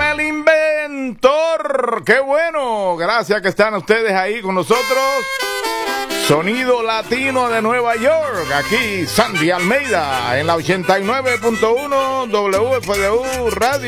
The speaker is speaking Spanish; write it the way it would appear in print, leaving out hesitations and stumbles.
el inventor. ¡Qué bueno! Gracias que están ustedes ahí con nosotros. Sonido latino de Nueva York. Aquí Sandy Almeida en la 89.1 WFDU Radio.